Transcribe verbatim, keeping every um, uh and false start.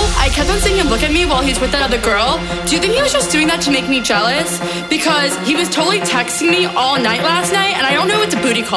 I kept on seeing him look at me while he's with that other girl. Do you think he was just doing that to make me jealous? Because he was totally texting me all night last night, and I don't know what to booty call.